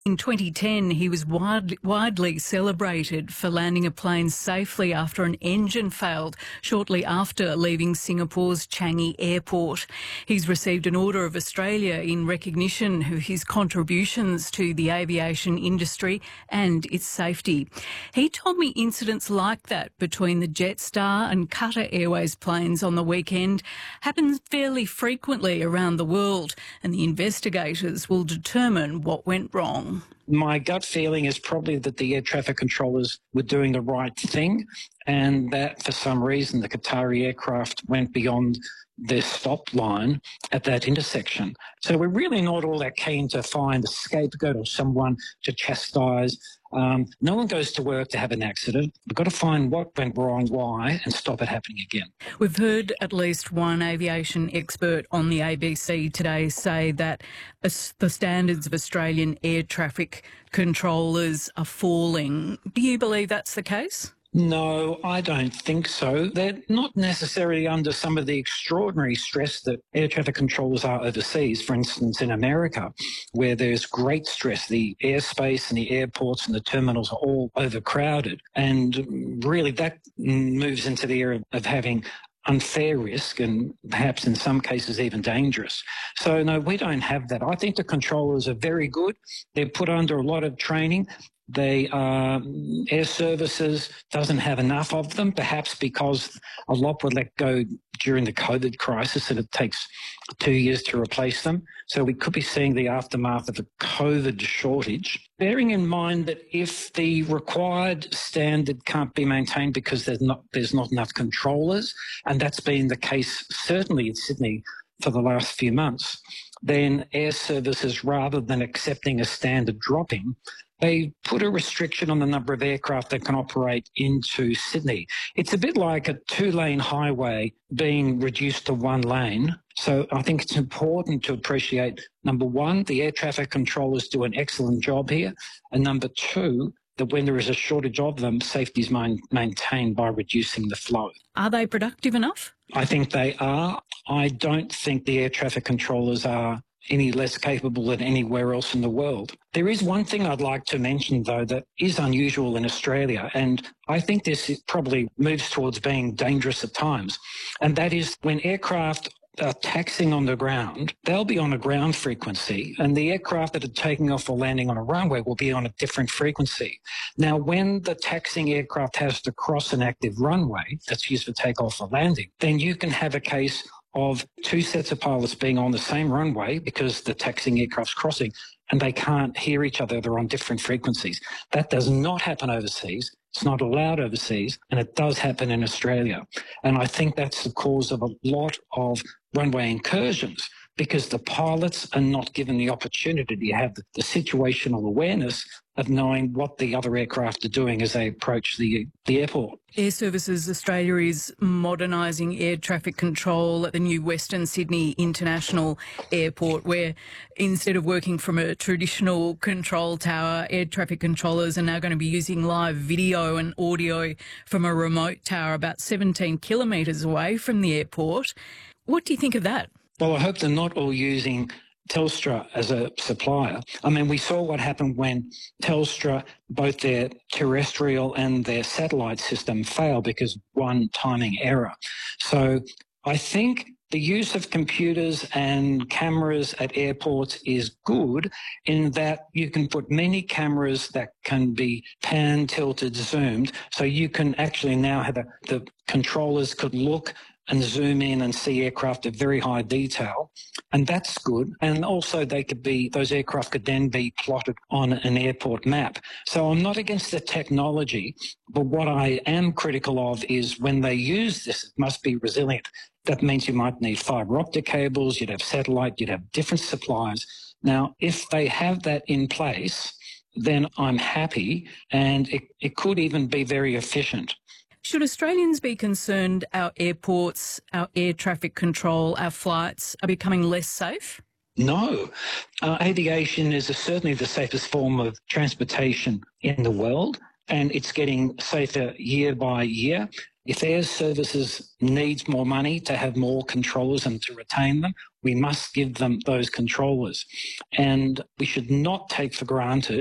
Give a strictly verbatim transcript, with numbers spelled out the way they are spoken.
In twenty ten, he was wide, widely celebrated for landing a plane safely after an engine failed shortly after leaving Singapore's Changi Airport. He's received an Order of Australia in recognition of his contributions to the aviation industry and its safety. He told me incidents like that between the Jetstar and Qatar Airways planes on the weekend happen fairly frequently around the world, and the investigators will determine what went wrong. My gut feeling is probably that the air traffic controllers were doing the right thing, and that for some reason the Qatari aircraft went beyond their stop line at that intersection. So we're really not all that keen to find a scapegoat or someone to chastise. Um, no one goes to work to have an accident. We've got to find what went wrong, why, and stop it happening again. We've heard at least one aviation expert on the A B C today say that the standards of Australian air traffic controllers are falling. Do you believe that's the case? No, I don't think so. They're not necessarily under some of the extraordinary stress that air traffic controllers are overseas. For instance, in America, where there's great stress, the airspace and the airports and the terminals are all overcrowded. And really that moves into the area of having unfair risk and perhaps in some cases even dangerous. So no, we don't have that. I think the controllers are very good. They're put under a lot of training. They uh, air services doesn't have enough of them, perhaps because a lot were let go during the COVID crisis and it takes two years to replace them. So we could be seeing the aftermath of a COVID shortage. Bearing in mind that if the required standard can't be maintained because there's not, there's not enough controllers, and that's been the case certainly in Sydney for the last few months, then air services, rather than accepting a standard dropping, they put a restriction on the number of aircraft that can operate into Sydney. It's a bit like a two-lane highway being reduced to one lane. So I think it's important to appreciate, number one, the air traffic controllers do an excellent job here, and number two, that when there is a shortage of them, safety is main, maintained by reducing the flow. Are they productive enough? I think they are. I don't think the air traffic controllers are any less capable than anywhere else in the world. There is one thing I'd like to mention, though, that is unusual in Australia, and I think this probably moves towards being dangerous at times, and that is when aircraft are taxiing on the ground, they'll be on a ground frequency, and the aircraft that are taking off or landing on a runway will be on a different frequency. Now, when the taxiing aircraft has to cross an active runway that's used for takeoff or landing, then you can have a case of two sets of pilots being on the same runway because the taxiing aircraft's crossing and they can't hear each other. They're on different frequencies. That does not happen overseas. It's not allowed overseas, and it does happen in Australia. And I think that's the cause of a lot of runway incursions, because the pilots are not given the opportunity to have the, the situational awareness of knowing what the other aircraft are doing as they approach the, the airport. Air Services Australia is modernising air traffic control at the new Western Sydney International Airport, where instead of working from a traditional control tower, air traffic controllers are now going to be using live video and audio from a remote tower about seventeen kilometres away from the airport. What do you think of that? Well, I hope they're not all using Telstra as a supplier. I mean, we saw what happened when Telstra, both their terrestrial and their satellite system failed because of one timing error. So I think the use of computers and cameras at airports is good in that you can put many cameras that can be pan, tilted, zoomed. So you can actually now have a, the controllers could look and zoom in and see aircraft at very high detail, and that's good. And also they could be, those aircraft could then be plotted on an airport map. So I'm not against the technology, but what I am critical of is when they use this, it must be resilient. That means you might need fibre optic cables, you'd have satellite, you'd have different suppliers. Now, if they have that in place, then I'm happy, and it, it could even be very efficient. Should Australians be concerned our airports, our air traffic control, our flights are becoming less safe? No. Uh, aviation is certainly the safest form of transportation in the world, and it's getting safer year by year. If Air Services needs more money to have more controllers and to retain them, we must give them those controllers. And we should not take for granted